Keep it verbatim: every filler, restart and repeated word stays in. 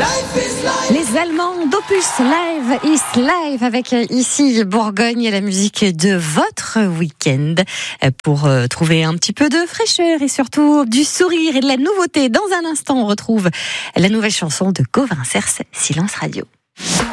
Les Allemands d'Opus Live is Live avec ici Bourgogne et la musique de votre week-end pour trouver un petit peu de fraîcheur et surtout du sourire et de la nouveauté. Dans un instant, on retrouve la nouvelle chanson de Covin Cerce, Silence Radio.